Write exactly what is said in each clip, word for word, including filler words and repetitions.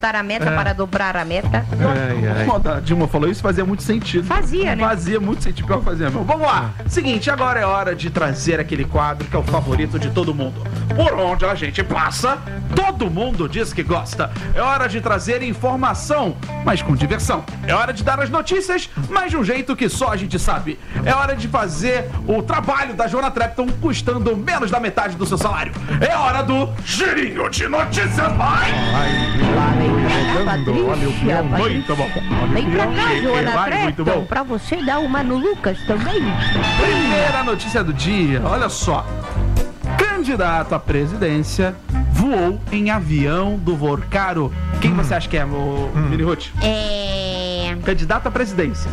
a meta é. para dobrar a meta. É, é. Quando a Dilma falou isso, fazia muito sentido. Fazia, né? Fazia muito sentido, pior que fazia. Vamos lá. Seguinte, agora é hora de trazer aquele quadro que é o favorito de todo mundo. Por onde a gente passa, todo mundo diz que gosta. É hora de trazer informação, mas com diversão. É hora de dar as notícias, mas de um jeito que só a gente sabe. É hora de fazer o trabalho da Joana Trepton custando menos da metade do seu salário. É hora do girinho de notícias. Vai! Vai! Patrícia, muito bom. Vem pra cá, Joana Trepton, Trepton, pra você dar uma no Lucas também. Primeira notícia do dia, olha só. Candidato à presidência voou em avião do Vorcaro. Quem hum. você acha que é, o hum. Mini Ruth? É... Candidato à presidência.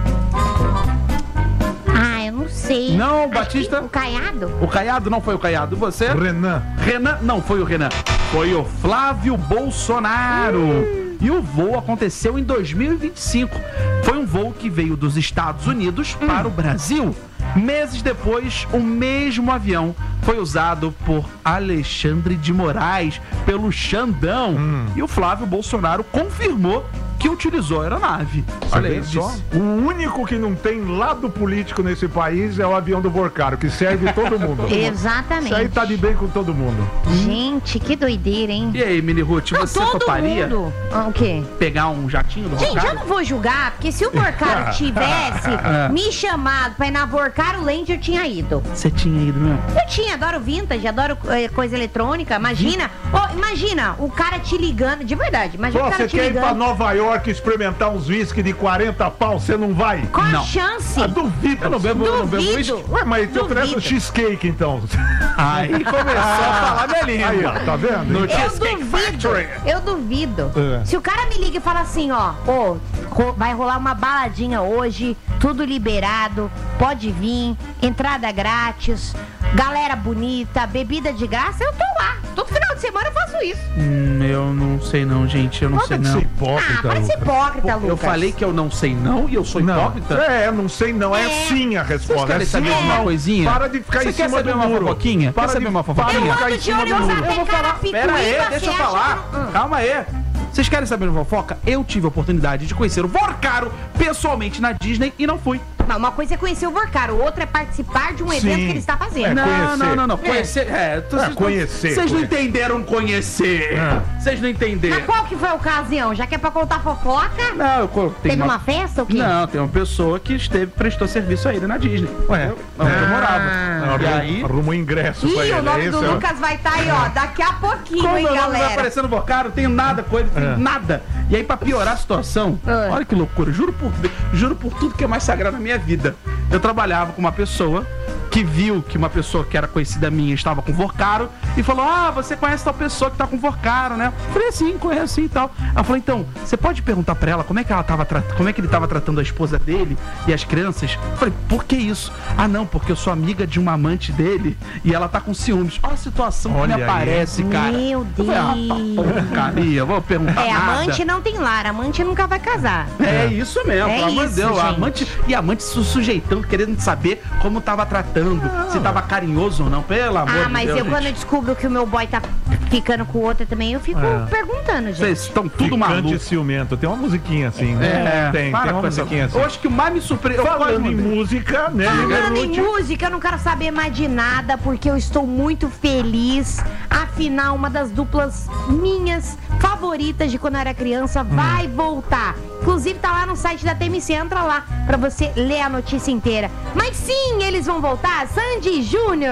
Ah, eu não sei. Não, Acho Batista. O Caiado? O Caiado não foi o Caiado. Você? Renan. Renan não foi o Renan. Foi o Flávio Bolsonaro. Hum. E o voo aconteceu em dois mil e vinte e cinco. Foi um voo que veio dos Estados Unidos hum. para o Brasil. Meses depois, o mesmo avião foi usado por Alexandre de Moraes, pelo Xandão. Hum. E o Flávio Bolsonaro confirmou que utilizou a aeronave. Olha aí, só. O único que não tem lado político nesse país é o avião do Vorcaro, que serve todo mundo. Exatamente. Isso aí tá de bem com todo mundo. Gente, que doideira, hein? E aí, Mini Ruth, não, você todo toparia mundo. Ah, o quê? Pegar um jatinho do Vorcaro? Gente, eu não vou julgar, porque se o Vorcaro tivesse me chamado pra ir na Vorcaro Land, eu tinha ido. Você tinha ido mesmo? Eu tinha, adoro vintage, adoro é, coisa eletrônica. Imagina, oh, imagina o cara te ligando, de verdade, imagina Pô, o cara você te quer ligando. ir pra Nova York experimentar uns whisky de quarenta pau, você não vai? Qual não. a chance? Ah, duvido. Eu não bebo, eu não bebo whisky. Ué, mas eu ofereço cheesecake, então. Aí começou a falar minha língua. Aí, ó, tá vendo? No eu Cheesecake duvido, Factory. eu duvido. É. Se o cara me liga e fala assim, ó, ô, ro- vai rolar uma baladinha hoje, tudo liberado, pode vir, entrada grátis, galera bonita, bebida de graça, eu tô lá. Todo final de semana eu faço isso. Hum, eu não sei não, gente. Eu não sei não. Hipócrita, Ah, vai ser hipócrita, Eu Lucas. falei que eu não sei não e eu sou Não. hipócrita? É, não sei não. É, É. sim a Vocês resposta. querem É saber sim, uma não. coisinha? Para de ficar Você em quer cima saber do uma muro. fofoquinha? Para Quer saber de- uma fofoquinha? para de Eu ficar ando em de cima olho do em muro. você. Eu vou falar. Picuí, Pera aí, você deixa eu acha falar. que- Hum. Calma aí. Vocês querem saber uma fofoca? Eu tive a oportunidade de conhecer o Vorcaro pessoalmente na Disney e não fui. Não, uma coisa é conhecer o Vorcaro, outra é participar de um evento Sim. que ele está fazendo. É, Não, conhecer. não, não, não. Conhecer. É, tu- É, vocês não- conhecer, Vocês não conhecer. entenderam conhecer. É. Vocês não Mas entenderam. qual que foi a ocasião? Já que é pra contar fofoca? Não, eu co- tem Teve uma festa ou quê? Não, tem uma pessoa que esteve, prestou serviço a ele na Disney. Ué. Onde eu Ah. morava. Não, E aí... arrumou ingresso pra Ih, ele. o nome é do isso, é? Lucas vai estar aí, ó, daqui a pouquinho, Como hein, meu nome vai galera? aparecer no Vorcaro, não tenho nada com ele, tenho É. nada. E aí, pra piorar a situação, É. olha que loucura, juro por, juro por tudo que é mais sagrado na minha vida. Eu trabalhava com uma pessoa que viu que uma pessoa que era conhecida minha estava com Vorcaro e falou: ah, você conhece tal pessoa que tá com Vorcaro, né? Eu falei, sim, conheço sim e tal. Ela falou, então, você pode perguntar pra ela como é que ela tava tra- como é que ele tava tratando a esposa dele e as crianças? Eu falei, por que isso? Ah, não, porque eu sou amiga de uma amante dele e ela tá com ciúmes. Olha a situação Olha que me aí. aparece, cara. Meu Eu falei, ah, tá, porcaria, vou perguntar É, nada. amante não tem lar, amante nunca vai casar. É isso mesmo, É pelo amor de isso, Deus. A gente. amante, e a amante se sujeitando, querendo saber como tava tratando, se tava carinhoso ou não, pelo amor Ah, de mas Deus. eu quando eu gente. descubro que o meu boy tá ficando com outra também, eu fico É. perguntando, gente. Vocês estão tudo Ficante maluco. ciumento. Tem uma musiquinha assim, né? É, tem, para tem com uma essa- musiquinha assim. Eu acho que o mais me surpreendeu. Falando em música, né, Falando em Liberute? música, eu não quero saber mais de nada, porque eu estou muito feliz. Afinal, uma das duplas minhas favoritas de quando eu era criança vai voltar. Inclusive, tá lá no site da T M C, entra lá pra você ler a notícia inteira. Mas sim, eles vão voltar, Sandy Júnior.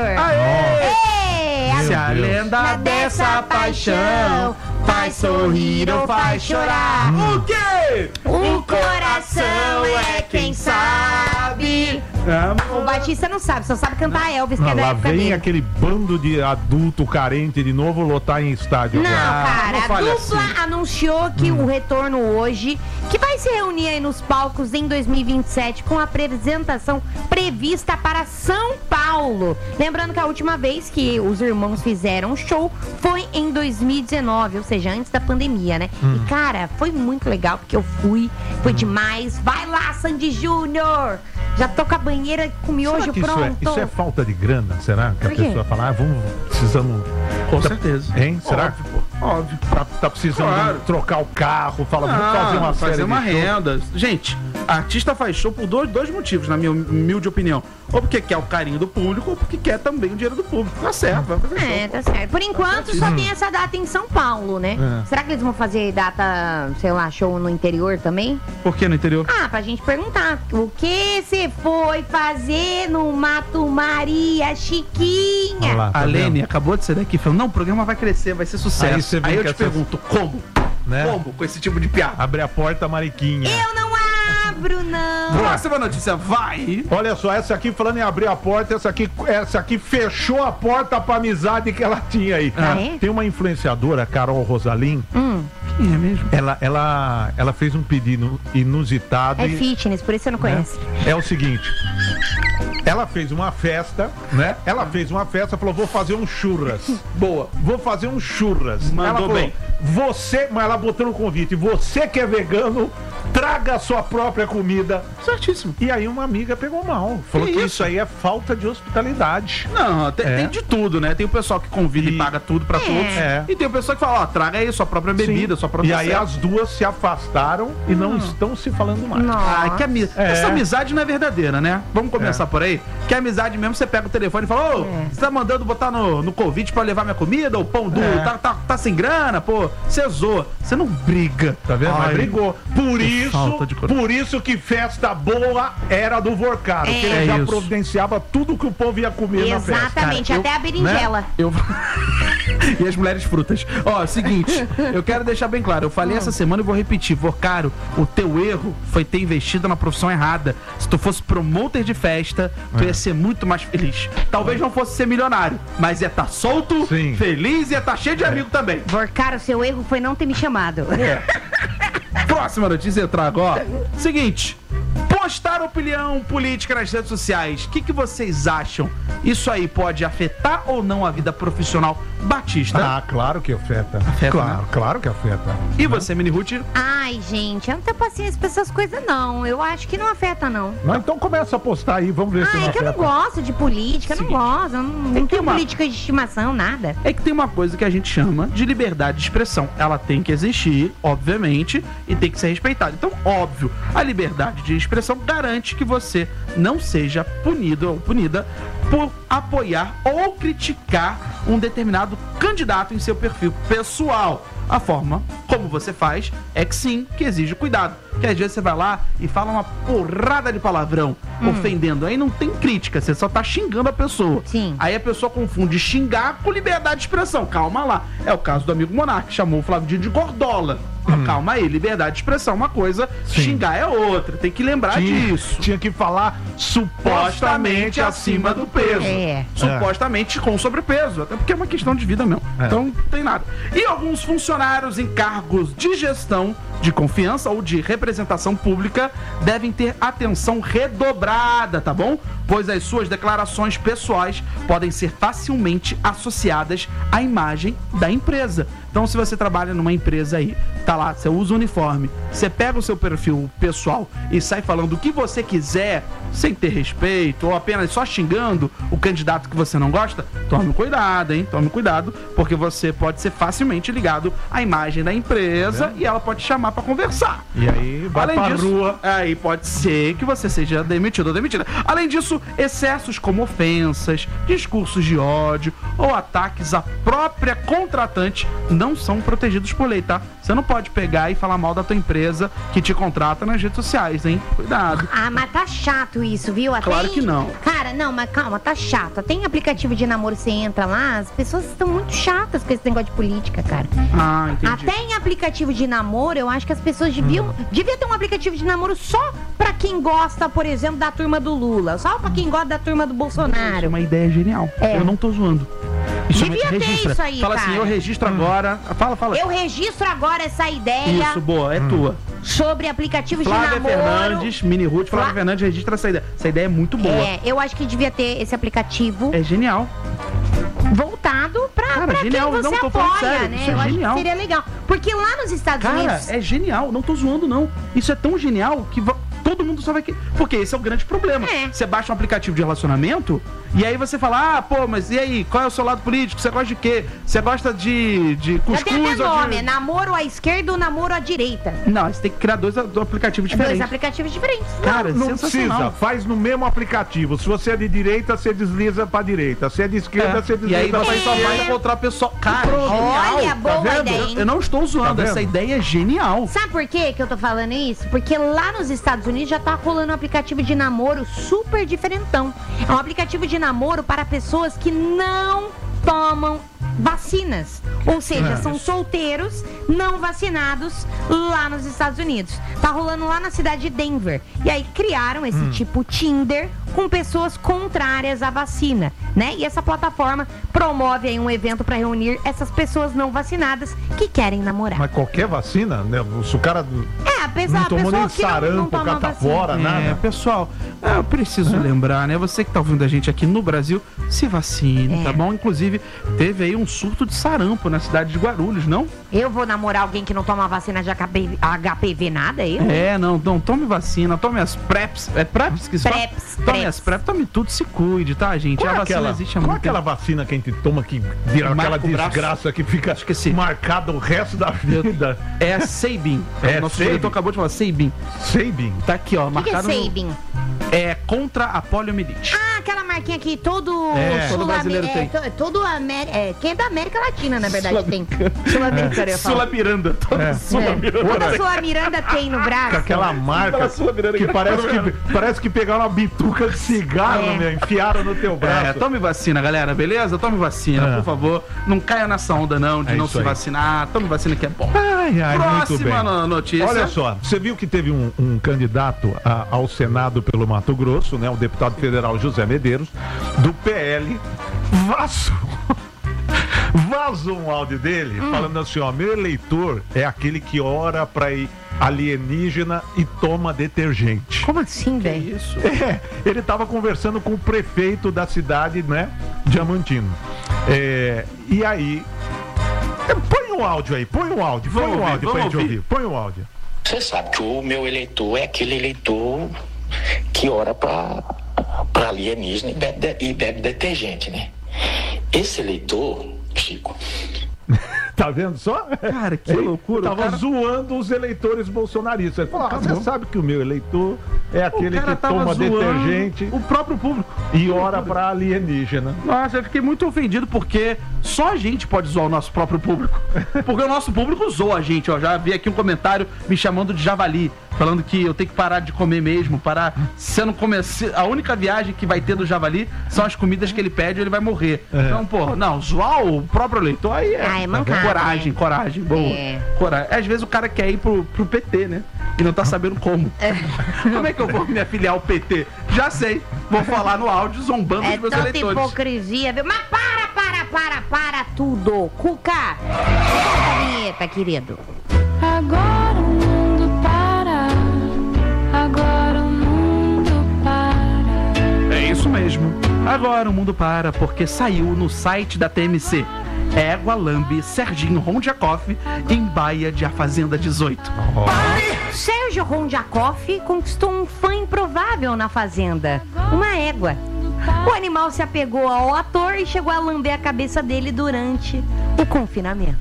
Ê, Se a a lenda dessa paixão faz sorrir ou faz chorar. O quê? O coração é quem sabe. O Batista não sabe, só sabe cantar Elvis, que Não, é da lá época vem dele. aquele bando de adulto carente de novo lotar em estádio. Não, Ah, cara, não a fale dupla assim. anunciou que o retorno hoje, que vai se reunir aí nos palcos em dois mil e vinte e sete com a apresentação prevista para São Paulo. Lembrando que a última vez que os irmãos fizeram show foi em dois mil e dezenove, ou seja, antes da pandemia, né? Hum. E, cara, foi muito legal, porque eu fui, foi demais. Vai lá, Sandy Júnior! Já tô com a banheira com miojo Será que isso é, pronto. isso é falta de grana? Será que Por a quê? pessoa fala, ah, vamos, precisamos... Com certeza. Hein? Será? Óbvio, pô. Óbvio. Tá, tá precisando Claro. trocar o carro, fala, vamos Não, fazer uma série fazer uma de shows. renda. Gente, artista faz show por dois, dois motivos, na minha humilde opinião. Ou porque quer o carinho do público, ou porque quer também o dinheiro do público. Tá certo, vai fazer show. É, tá certo. Por enquanto só tem essa data em São Paulo, né? É. Será que eles vão fazer data, sei lá, show no interior também? Por que no interior? Ah, pra gente perguntar. O que você foi fazer no Mato Maria, Chiquinha? Olha lá, tá A Lene vendo? acabou de sair daqui falando, não, o programa vai crescer, vai ser sucesso. Aí você vem Aí eu com te essas- pergunto, como? Né? Como com esse tipo de piada? Abre a porta, Mariquinha. Eu não abro, não. Próxima notícia, vai! Olha só, essa aqui, falando em abrir a porta, essa aqui, essa aqui fechou a porta pra amizade que ela tinha aí. Ah, é? Tem uma influenciadora, Carol Rosalim, Hum, Quem é mesmo? ela, ela, ela fez um pedido inusitado. é e- fitness, por isso você não conhece. É o seguinte, ela fez uma festa, né? Ela fez uma festa, falou, vou fazer um churras. Boa. Vou fazer um churras. Mandou ela falou, bem. Você, mas ela botou no convite, você que é vegano, traga a sua própria comida. Certíssimo. E aí uma amiga pegou mal. Falou Que que, isso? isso aí é falta de hospitalidade. Não, tem, É. tem de tudo, né? Tem o pessoal que convida e, E- paga tudo pra É. todos. É. E tem o pessoal que fala, ó, traga aí sua própria bebida, Sim. sua própria E aí cela. as duas se afastaram e não estão se falando mais. Nossa. Ai, que ami... É. Essa amizade não é verdadeira, né? Vamos começar É. por aí? Que amizade mesmo, você pega o telefone e fala, ô, É. você tá mandando botar no, no convite pra levar minha comida, o pão duro, É. tá, tá, tá sem grana, pô, você zoa. Você não briga. Tá vendo? Mas Ai, brigou. Por isso, falta de coragem. por isso que festa boa era do Vorcaro. É. Que ele É já isso. providenciava tudo que o povo ia comer na festa. Exatamente, Cara, até eu- a berinjela. Eu... e as mulheres frutas. Ó, seguinte, eu quero deixar bem claro, eu falei essa semana e vou repetir, Vorcaro, o teu erro foi ter investido na profissão errada. Se tu fosse promoter de festa, tu ia ser muito mais feliz. Talvez não fosse ser milionário, mas ia estar solto, Sim. feliz e ia estar cheio de amigo também. Vorcaro, seu erro foi não ter me chamado. Próxima notícia eu trago, ó. Seguinte, postar opinião política nas redes sociais. O que, que vocês acham? Isso aí pode afetar ou não a vida profissional batista? Ah, claro que afeta. Afeta, claro, né? claro que afeta. E você, Mini Ruth? Ai, gente, eu não tenho paciência pra essas coisas, não. Eu acho que não afeta, não. Não, então começa a postar aí, vamos ver se Ah, não é que eu não afeta. gosto de política, eu não Seguinte, gosto. Eu não, não que tenho uma- política de estimação, nada. É que tem uma coisa que a gente chama de liberdade de expressão. Ela tem que existir, obviamente, e tem que ser respeitada. Então, óbvio, a liberdade de expressão garante que você não seja punido ou punida por apoiar ou criticar um determinado candidato em seu perfil pessoal. A forma como você faz é que sim, que exige cuidado. Que às vezes você vai lá e fala uma porrada de palavrão, ofendendo. Aí não tem crítica, você só tá xingando a pessoa. Sim. Aí a pessoa confunde xingar com liberdade de expressão. Calma lá. É o caso do amigo Monark, que chamou o Flávio Dino de gordola. Calma aí, liberdade de expressão é uma coisa, Sim. xingar é outra. Tem que lembrar Tinha, disso. tinha que falar supostamente acima do peso. É. Supostamente com sobrepeso, até porque é uma questão de vida mesmo. É. Então, não tem nada. E alguns funcionários em cargos de gestão, de confiança ou de representação pública devem ter atenção redobrada, tá bom? Pois as suas declarações pessoais podem ser facilmente associadas à imagem da empresa. Então, se você trabalha numa empresa aí, tá lá, você usa o uniforme, você pega o seu perfil pessoal e sai falando o que você quiser, sem ter respeito, ou apenas só xingando o candidato que você não gosta, tome cuidado, hein? Tome cuidado, porque você pode ser facilmente ligado à imagem da empresa e ela pode te chamar pra conversar. E aí vai Além pra disso, rua. aí pode ser que você seja demitido ou demitida. Além disso, excessos como ofensas, discursos de ódio ou ataques à própria contratante não são protegidos por lei, tá? Você não pode pegar e falar mal da tua empresa que te contrata nas redes sociais, hein? Cuidado. Ah, mas tá chato isso, viu? Até Claro em- que não. Cara, não, mas calma, tá chato. Tem aplicativo de namoro, você entra lá, as pessoas estão muito chatas com esse negócio de política, cara. Ah, entendi. Até em aplicativo de namoro, eu acho que as pessoas deviam. Devia ter um aplicativo de namoro só pra quem gosta, por exemplo, da turma do Lula. Só pra quem gosta da turma do Isso é Bolsonaro. uma ideia genial. É. Eu não tô zoando. Isso Devia é- ter registra. isso aí, Fala assim, cara. eu registro agora. Fala, fala. Eu registro agora essa ideia Isso, boa, é tua. sobre aplicativos Flávia de namoro. Fernandes, Mini Ruth, Flávia Flá- Fernandes registra essa ideia. Essa ideia é muito boa. É, eu acho que devia ter esse aplicativo É genial. voltado pra, Cara, pra genial, quem você não, tô falando apoia, sério, né? isso é eu acho genial. que seria legal. Porque lá nos Estados Cara, Unidos. é genial. Não tô zoando, não. Isso é tão genial que va- todo mundo só vai querer. Porque esse é o grande problema. É. Você baixa um aplicativo de relacionamento e aí você fala, ah, pô, mas e aí? Qual é o seu lado político? Você gosta de quê? Você gosta de, de Já cuscuz tem até ou nome, de... é namoro à esquerda ou namoro à direita. Não, você tem que criar dois do aplicativos diferentes. Dois aplicativos diferentes. Cara, Não sensacional. precisa, faz no mesmo aplicativo. Se você é de direita, você desliza pra direita. Se é de esquerda, É. você E desliza aí pra você só esquerda. vai encontrar a pessoa. Cara, Olha, genial. boa vendo? ideia, Eu, hein? eu não estou zoando, Tá essa vendo? ideia é genial. Sabe por quê que eu tô falando isso? Porque lá nos Estados Unidos já tá rolando um aplicativo de namoro super diferentão. É um aplicativo de namoro para pessoas que não tomam vacinas. Ou seja, É. são solteiros não vacinados lá nos Estados Unidos. Tá rolando lá na cidade de Denver. E aí criaram esse Hum. tipo Tinder com pessoas contrárias à vacina, né? E essa plataforma promove aí um evento para reunir essas pessoas não vacinadas que querem namorar. Mas qualquer vacina, né? Se o cara É, a pessoa, não a tomou pessoa nem que não, não sarampo, toma vacina. catapora, É, nada. pessoal, eu preciso lembrar, né? Você que tá ouvindo a gente aqui no Brasil, se vacine, É. tá bom? Inclusive, teve aí um surto de sarampo na cidade de Guarulhos, não? Eu vou namorar alguém que não toma vacina de H P V, H P V nada, eu? É, não, não, tome vacina, tome as PrEPs. É PrEPs que se fala? Preps, Tome preps. as PrEPs, tome tudo, se cuide, tá, gente? Qual a é vacina aquela, existe há qual é muito aquela tempo. vacina que a gente toma que vira Marca aquela o braço. desgraça que fica Esqueci. marcada o resto da vida? É a Sabin. É, o nosso Sabin. diretor acabou de falar, Sabin. Sabin. Tá aqui, ó, O que, que é marcado no- Sabin? É contra a poliomielite. Ah, aquela marquinha que todo É. sul- Todo brasileiro é, tem. to- todo Amé- é, quem é da América Latina, na verdade, tem. Sul-Americana, eu falo. Sula Miranda. Toda É. Sula É. Miranda. Toda sua Miranda tem no braço. Com aquela marca Fala Sula Miranda, que que parece tá que, parece que pegaram uma bituca de cigarro, É. meu, enfiaram no teu É, braço. tome vacina, galera, beleza? Tome vacina, É. por favor. Não caia nessa onda, não, de É não isso se aí. vacinar. Tome vacina que é bom. Ai, ai, muito bem. Próxima no- notícia. Olha só, você viu que teve um, um candidato a- ao Senado pelo Mato Grosso, né? O deputado federal José Medeiros, do P L, vazou. Vazou um áudio dele falando assim, ó, meu eleitor é aquele que ora pra ir alienígena e toma detergente. Como assim, Que velho? isso? É, ele estava conversando com o prefeito da cidade, né? Diamantino. É, e aí. é, Põe um áudio aí, põe um áudio, põe Vamos um ouvir, áudio pra vamos gente ouvir. ouvir. Põe um áudio. Você sabe que o meu eleitor é aquele eleitor que ora para alienígena e bebe, de- e bebe detergente, né? Esse eleitor, Chico, Tá vendo só? Cara, que Ele loucura. Tava o cara, zoando os eleitores bolsonaristas. Ele falou: ah, você sabe que o meu eleitor é o aquele cara que tava toma zoando detergente o próprio público. e ora pra alienígena. Nossa, eu fiquei muito ofendido porque só a gente pode zoar o nosso próprio público. Porque o nosso público zoa a gente, ó. Já vi aqui um comentário me chamando de javali, falando que eu tenho que parar de comer mesmo, parar. Se eu não comer, se- a única viagem que vai ter do javali são as comidas que ele pede, ele vai morrer. É. Então, pô, não, zoar o próprio eleitor aí é, Ah, é mancada, coragem, né? coragem, boa. É. Coragem. Às vezes o cara quer ir pro, pro P T, né? E não tá sabendo como. Como é que eu vou me afiliar ao P T? Já sei. Vou falar no áudio zombando É dos meus tanta eleitores. hipocrisia, viu? Mas para, para, para, para tudo. Cuca, solta a vinheta, querido. Agora o mundo para, agora o mundo para. É isso mesmo. Agora o mundo para porque saiu no site da T M C. Égua lambe Serginho Rondiakoff em Baia de A Fazenda dezoito. Sérgio Rondiakoff conquistou um fã improvável na fazenda, uma égua. O animal se apegou ao ator e chegou a lamber a cabeça dele durante o confinamento.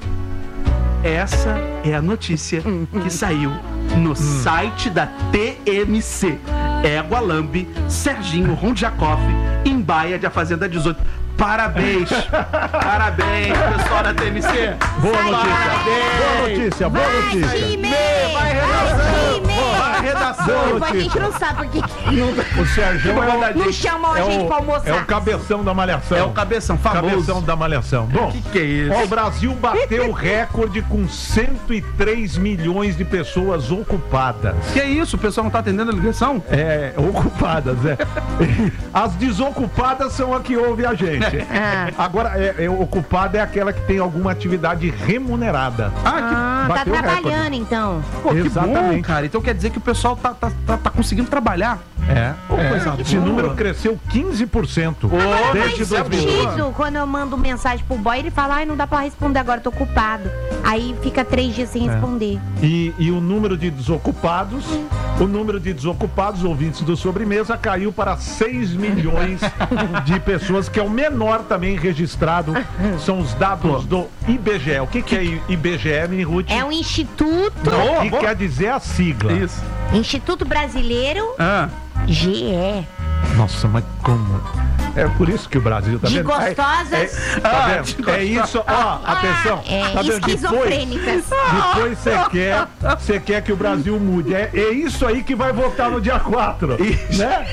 Essa é a notícia que saiu no site da T M C. Égua lambe Serginho Rondiakoff em Baia de A Fazenda dezoito. Parabéns! Parabéns, pessoal da T M C! Boa Sai, notícia. parabéns. Boa notícia, boa Vai, notícia. time! Vai, Vai, time! Vai, redação! Pô, a gente não sabe por que O Sérgio Tipo, é o, não chamam a é gente o- pra almoçar. é o cabeção da malhação. É o cabeção famoso. Cabeção da malhação. Bom, Que que é isso? ó, o Brasil bateu o recorde com cento e três milhões de pessoas ocupadas. Que é isso? O pessoal não tá atendendo a ligação? É, ocupadas, é. As desocupadas são a que ouve a gente. Ah. Agora, é, é, ocupada é aquela que tem alguma atividade remunerada. Ah, que Ah, tá Bateu o trabalhando recorde. então. Pô, que bom, Exatamente. cara. Então quer dizer que o pessoal tá, tá, tá, tá conseguindo trabalhar. É, é. coisa Esse boa. número cresceu quinze por cento Agora desde faz dois mil e doze. sentido quando eu mando mensagem pro boy, ele fala, ai, não dá pra responder agora, eu tô ocupado. Aí fica três dias sem É. responder. E, e o número de desocupados, o número de desocupados, ouvintes do Sobremesa, caiu para seis milhões de pessoas, que é o menor também registrado. São os dados do I B G E. O que, que é I B G E, Mini Ruth? É um instituto, O que Boa. quer dizer a sigla? Isso. Instituto Brasileiro Ah. G E. Nossa, mas como? É por isso que o Brasil tá De vendo? É- gostosas. é- tá Ah, vendo? de É gostosas. isso, ó, atenção. É, tá vendo? esquizofrênicas. Depois você quer, você quer que o Brasil mude. É, é isso aí que vai votar no dia quatro. Né?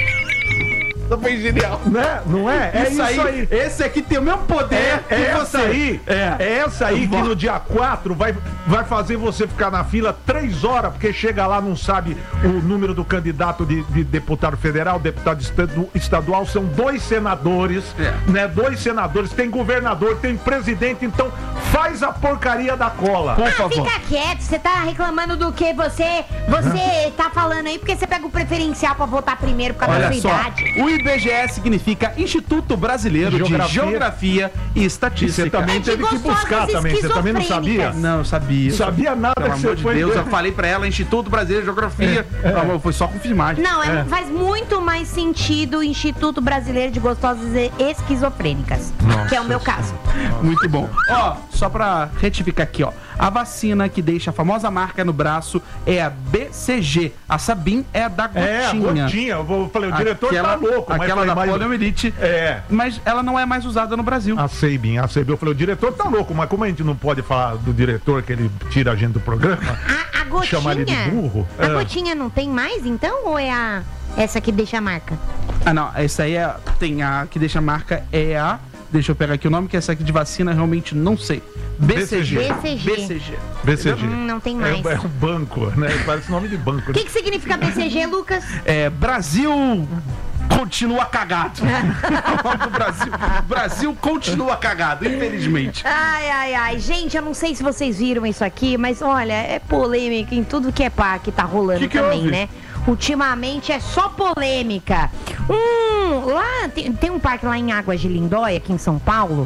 Foi genial. Né? Não é? É isso, aí. Esse aqui tem o mesmo poder É, que é essa você. aí, É. é essa aí que no dia quatro vai, vai fazer você ficar na fila três horas, porque chega lá, não sabe o número do candidato de, de deputado federal, deputado estadu- estadual, são dois senadores, É. né? Dois senadores, tem governador, tem presidente, então faz a porcaria da cola. Por Ah, favor. fica quieto, você tá reclamando do que você, você tá falando aí, porque você pega o preferencial pra votar primeiro por causa da Olha sua só, idade. o I B G E significa Instituto Brasileiro Geografia. de Geografia e E Estatística. você também É de teve que gostosas buscar também, você também não sabia? esquizofrênicas. Não, eu sabia. Sabia nada Pelo que você amor de foi Deus, ver. eu falei pra ela, Instituto Brasileiro de Geografia. Não, foi só confirmar. Não, é- É. faz muito mais sentido o Instituto Brasileiro de Gostosas e Esquizofrênicas, que é o meu caso. Muito bom. Ó, só pra retificar aqui, ó. A vacina que deixa a famosa marca no braço é a B C G. A Sabin é a da gotinha. É, a gotinha. Eu vou- falei, o diretor tá louco. mas Aquela falei, da mas- poliomielite. É. Mas ela não é mais usada no Brasil. A Seibin, a Seibin. Eu falei, o diretor tá louco, mas como a gente não pode falar do diretor, que ele tira a gente do programa, A, a gotinha. chamar ele de burro? A É. gotinha não tem mais, então? Ou é a essa que deixa a marca? Ah, não. Essa aí é. Tem a que deixa a marca é a. Deixa eu pegar aqui o nome, que essa aqui de vacina realmente não sei. B C G. B C G. B C G. B C G. Hum, não tem É, mais. é um banco, né? Parece nome de banco. O que, que significa B C G, Lucas? É, Brasil continua cagado. O nome do Brasil. Brasil continua cagado, infelizmente. Ai, ai, ai. Gente, eu não sei se vocês viram isso aqui, mas olha, é polêmica em tudo que é par que tá rolando Que que também, houve? né? Ultimamente é só polêmica. Hum, lá tem, tem um parque lá em Águas de Lindóia, aqui em São Paulo,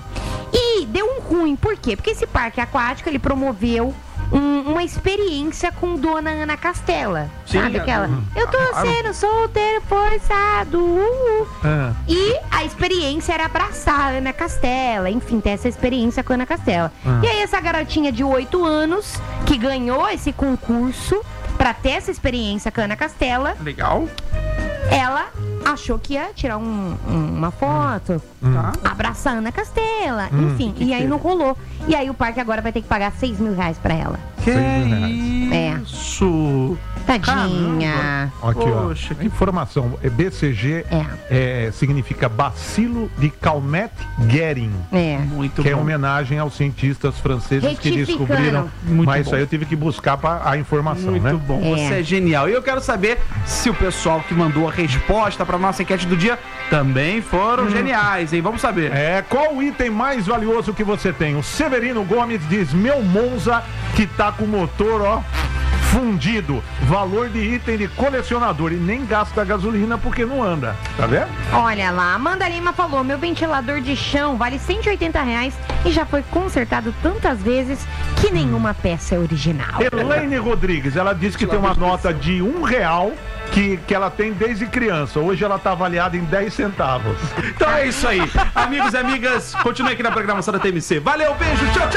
e deu um ruim. Por quê? Porque esse parque aquático, ele promoveu um- uma experiência com Dona Ana Castela. Sim, sabe a- aquela? hum, Eu tô claro. sendo solteiro forçado. Uh, uh. Ah, E a experiência era abraçar a Ana Castela, enfim, ter essa experiência com a Ana Castela. Ah. E aí essa garotinha de oito anos, que ganhou esse concurso pra ter essa experiência com a Ana Castela, Legal. ela achou que ia tirar um- um- uma foto, Tá. abraçar a Ana Castela, Hum, enfim, e aí não rolou. E aí o parque agora vai ter que pagar seis mil reais pra ela. Que Seis mil É. isso? Tadinha. aqui, Poxa, ó. que- Informação. é B C G É. é, significa bacilo de Calmette-Guerin. É. Muito Que é bom. homenagem aos cientistas franceses que Retificando. descobriram. Muito mas bom. isso aí eu tive que buscar pra, a informação, Muito né? bom, É. você é genial. E eu quero saber se o pessoal que mandou a resposta para nossa enquete do dia também foram geniais, hein? Vamos saber. É, qual o item mais valioso que você tem? O Severino Gomes diz, meu Monza, que tá com o motor, ó, fundido. Valor de item de colecionador e nem gasta gasolina porque não anda. Tá vendo? Olha lá, Amanda Lima falou, meu ventilador de chão vale cento e oitenta reais e já foi consertado tantas vezes que nenhuma peça é original. Elaine Rodrigues, ela disse que tem uma nota de um real que, que ela tem desde criança. Hoje ela tá avaliada em dez centavos. Então é isso aí. Amigos e amigas, continue aqui na programação da T M C. Valeu, beijo, tchau, tchau.